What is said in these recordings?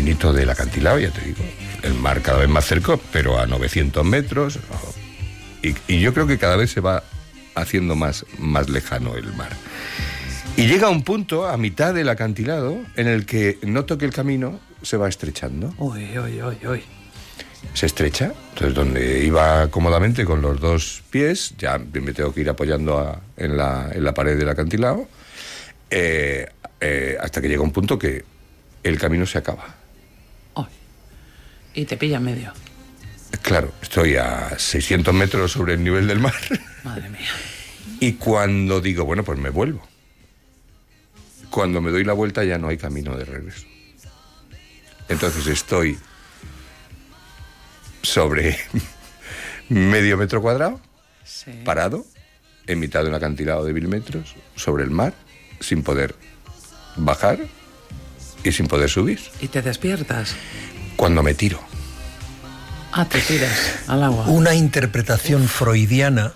caminito del acantilado, ya te digo, el mar cada vez más cerca, pero a 900 metros, y yo creo que cada vez se va haciendo más lejano el mar. Y llega un punto, a mitad del acantilado, en el que noto que el camino se va estrechando. Uy. Se estrecha, entonces donde iba cómodamente con los dos pies, ya me tengo que ir apoyando en la pared del acantilado, hasta que llega un punto que el camino se acaba. Uy. Y te pilla en medio. Claro, estoy a 600 metros sobre el nivel del mar. Madre mía. Y cuando digo, bueno, pues me vuelvo. Cuando me doy la vuelta ya no hay camino de regreso. Entonces estoy sobre medio metro cuadrado, Sí. parado, en mitad de un acantilado de 1000 metros, sobre el mar, sin poder bajar y sin poder subir. ¿Y te despiertas? Cuando me tiro. Ah, te tiras al agua. Una interpretación freudiana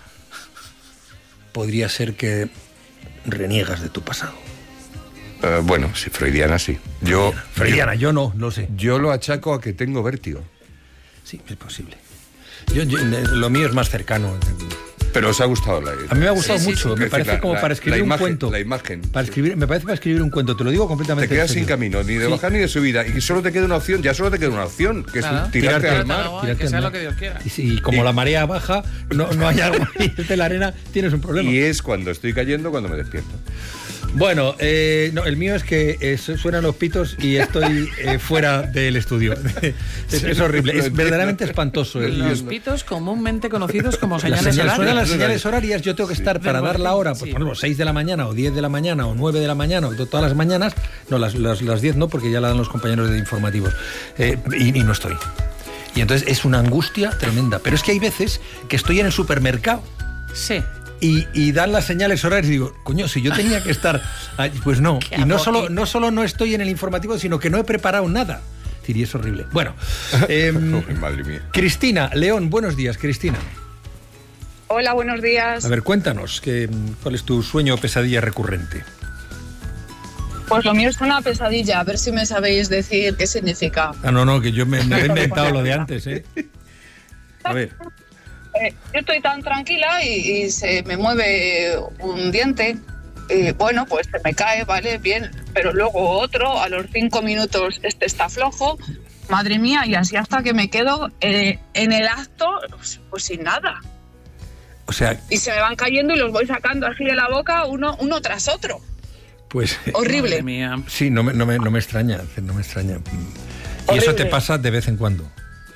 podría ser que reniegas de tu pasado. Bueno, sí, freudiana sí. Freudiana, yo no, lo sé. Yo lo achaco a que tengo vértigo. Sí, es posible. Lo mío es más cercano. Pero os ha gustado A mí me ha gustado Sí, mucho. sí. Me parece como para escribir un cuento. La imagen. Me parece para escribir un cuento. Te lo digo completamente. Te quedas en serio. sin camino, ni de bajar ni de subida. Y solo te queda una opción, que Claro. es tirarte al mar. agua, que sea lo que Dios quiera. Y como la marea baja, no hay agua y de la arena, tienes un problema. Y es cuando estoy cayendo cuando me despierto. Bueno, no, el mío es que suenan los pitos y estoy fuera del estudio. Es horrible, es verdaderamente espantoso. Los pitos comúnmente conocidos como señales Suenan las horarias. señales horarias, yo tengo que estar para dar la hora, pues, por ejemplo, 6 de la mañana o 10 de la mañana o 9 de la mañana o todas las mañanas, no, las 10 no, porque ya la dan los compañeros de informativos, y no estoy. Y entonces es una angustia tremenda, pero es que hay veces que estoy en el supermercado. Sí. Y dan las señales horarias y digo, coño, si yo tenía que estar allí, pues no. Y no solo no estoy en el informativo, sino que no he preparado nada. Y es horrible. Bueno, Madre mía. Cristina León, buenos días, Cristina. Hola, buenos días. A ver, cuéntanos, ¿cuál es tu sueño o pesadilla recurrente? Pues lo mío es una pesadilla, a ver si me sabéis decir qué significa. No, que yo me he inventado lo de antes, ¿eh? A ver. Yo estoy tan tranquila y se me mueve un diente. Bueno, pues se me cae, vale, bien, pero luego otro, a los 5 minutos este está flojo. Madre mía, y así hasta que me quedo en el acto, pues sin nada. O sea... Y se me van cayendo y los voy sacando así de la boca uno tras otro. Pues... Horrible. Madre mía. Sí, no me extraña, no me extraña. ¿Y Horrible. eso te pasa de vez en cuando?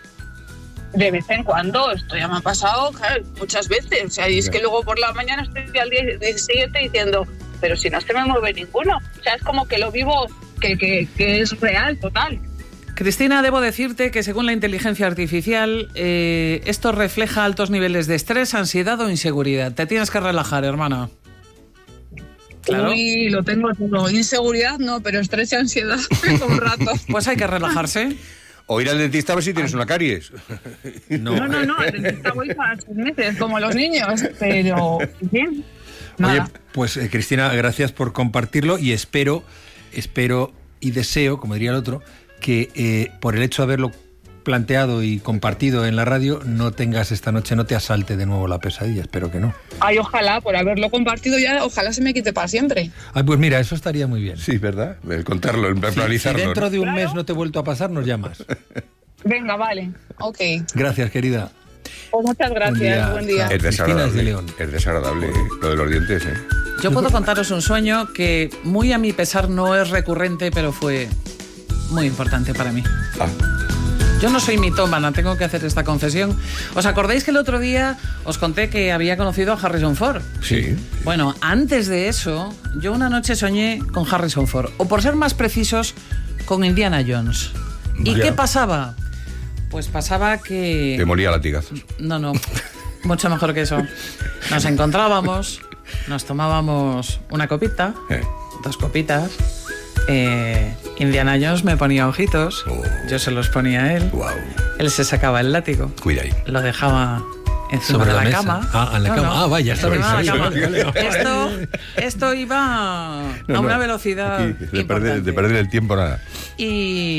De vez en cuando, esto ya me ha pasado, claro, muchas veces. O sea, y es que luego por la mañana estoy al día siguiente diciendo, pero si no se me mueve ninguno. O sea, es como que lo vivo, que es real, total. Cristina, debo decirte que según la inteligencia artificial, esto refleja altos niveles de estrés, ansiedad o inseguridad. Te tienes que relajar, hermana. Claro. Uy, lo tengo todo. Inseguridad no, pero estrés y ansiedad tengo un rato. Pues hay que relajarse. O ir al dentista a ver si tienes una caries. No, al dentista voy cada 6 meses, como los niños, pero bien. Oye, pues Cristina, gracias por compartirlo y espero y deseo, como diría el otro, que por el hecho de haberlo planteado y compartido en la radio, no tengas esta noche, no te asalte de nuevo la pesadilla, espero que no. Ay, ojalá, por haberlo compartido ya, ojalá se me quite para siempre. Ay, pues mira, eso estaría muy bien. Sí, ¿verdad? El contarlo, el verbalizarlo. Si dentro de un Claro. mes no te he vuelto a pasar, nos llamas. Venga, vale, ok. Gracias, querida. Pues muchas gracias, buen día. Chao. Es Cristina es de León. Es desagradable lo de los dientes, ¿eh? Yo puedo contaros un sueño que muy a mi pesar no es recurrente, pero fue muy importante para mí. Ah. Yo no soy mitómana, tengo que hacer esta confesión. ¿Os acordáis que el otro día os conté que había conocido a Harrison Ford? Sí. Bueno, antes de eso, yo una noche soñé con Harrison Ford, o por ser más precisos, con Indiana Jones. ¿Y Vaya. qué pasaba? Pues pasaba que... Te molía latigazos. No, mucho mejor que eso. Nos encontrábamos, nos tomábamos una copita, 2 copitas. Indiana Jones me ponía ojitos, yo se los ponía a él. Wow. Él se sacaba el látigo, Cuida ahí. lo dejaba encima Sobre de la la mesa. cama. Ah, en la cama. Ah, vaya, estaba encima de la ahí, cama. vale. Esto iba a una velocidad Aquí, de importante. perder el tiempo nada. Y